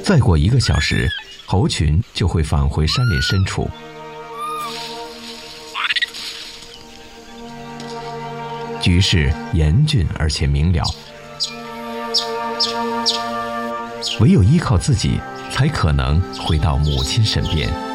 再过1个小时，猴群就会返回山林深处。局势严峻而且明了，唯有依靠自己，才可能回到母亲身边。